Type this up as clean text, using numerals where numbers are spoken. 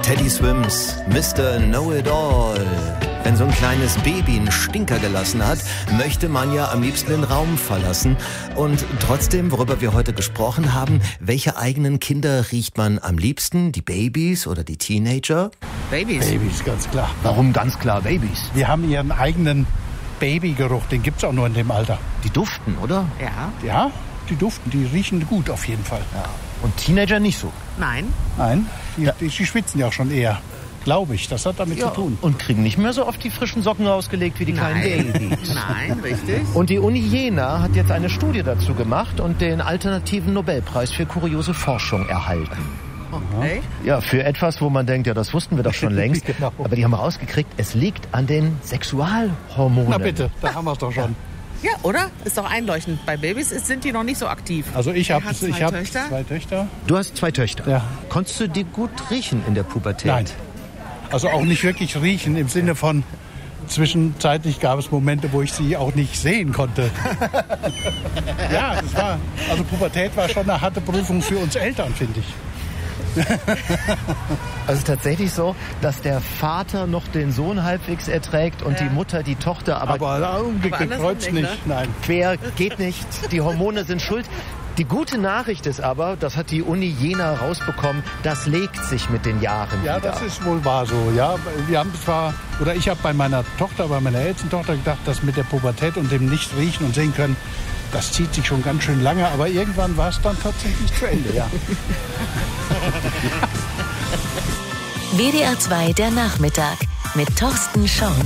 Teddy Swims, Mr. Know-It-All. Wenn so ein kleines Baby einen Stinker gelassen hat, möchte man ja am liebsten den Raum verlassen. Und trotzdem, worüber wir heute gesprochen haben, welche eigenen Kinder riecht man am liebsten? Die Babys oder die Teenager? Babys. Babys, ganz klar. Warum ganz klar Babys? Die haben ihren eigenen Babygeruch, den gibt's auch nur in dem Alter. Die duften, oder? Ja. Ja, die duften, die riechen gut auf jeden Fall. Ja. Und Teenager nicht so? Nein. Nein, die schwitzen ja auch schon eher, glaube ich. Das hat damit zu tun. Und kriegen nicht mehr so oft die frischen Socken rausgelegt wie die kleinen Babys. Nein, richtig. Und die Uni Jena hat jetzt eine Studie dazu gemacht und den alternativen Nobelpreis für kuriose Forschung erhalten. Okay. Ja, für etwas, wo man denkt, ja, das wussten wir doch schon längst. Genau. Aber die haben rausgekriegt, es liegt an den Sexualhormonen. Na bitte, da haben wir es doch schon. Ja, oder? Ist doch einleuchtend. Bei Babys sind die noch nicht so aktiv. Also ich habe Hat zwei Töchter? zwei Töchter. Du hast 2 Töchter. Ja. Konntest du die gut riechen in der Pubertät? Nein, also auch nicht wirklich riechen im Sinne von zwischenzeitlich gab es Momente, wo ich sie auch nicht sehen konnte. Ja, also Pubertät war schon eine harte Prüfung für uns Eltern, finde ich. Also tatsächlich so, dass der Vater noch den Sohn halbwegs erträgt und die Mutter die Tochter, aber umgekehrt andersrum kreuz nicht, nicht. ne? Nein. quer geht nicht. Die Hormone sind schuld. Die gute Nachricht ist aber, das hat die Uni Jena rausbekommen, das legt sich mit den Jahren Ja, wieder. das ist wohl wahr so. Ja, wir haben ich habe bei meiner ältesten Tochter gedacht, dass mit der Pubertät und dem nicht riechen und sehen können, das zieht sich schon ganz schön lange, aber irgendwann war es dann tatsächlich zu Ende, ja. WDR 2 der Nachmittag mit Thorsten Schorn.